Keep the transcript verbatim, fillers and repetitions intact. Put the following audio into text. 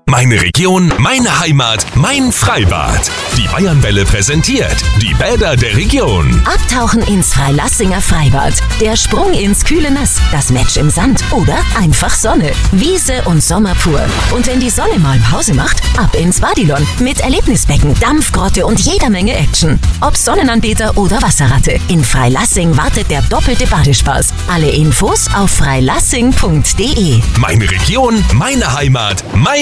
Meine Region, meine Heimat, mein Freibad. Die Bayernwelle präsentiert die Bäder der Region. Abtauchen ins Freilassinger Freibad. Der Sprung ins kühle Nass. Das Match im Sand oder einfach Sonne. Wiese und Sommer pur. Und wenn die Sonne mal Pause macht, ab ins Badilon. Mit Erlebnisbecken, Dampfgrotte und jeder Menge Action. Ob Sonnenanbeter oder Wasserratte. In Freilassing wartet der doppelte Badespaß. Alle Infos auf freilassing punkt de. Meine Region, meine Heimat, mein